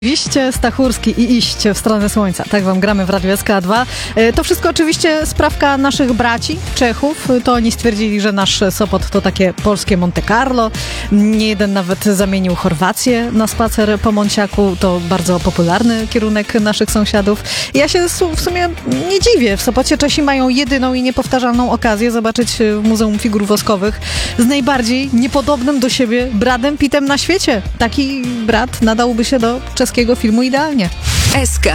Oczywiście Stachurski i iść w stronę słońca. Tak wam gramy w Radiu SK2. To wszystko oczywiście sprawka naszych braci Czechów. To oni stwierdzili, że nasz Sopot to takie polskie Monte Carlo. Nie jeden nawet zamienił Chorwację na spacer po Monciaku. To bardzo popularny kierunek naszych sąsiadów. Ja się w sumie nie dziwię. W Sopocie Czesi mają jedyną i niepowtarzalną okazję zobaczyć w Muzeum Figur Woskowych z najbardziej niepodobnym do siebie Bradem Pittem na świecie. Taki brat nadałby się do czeskiego filmu idealnie. SK.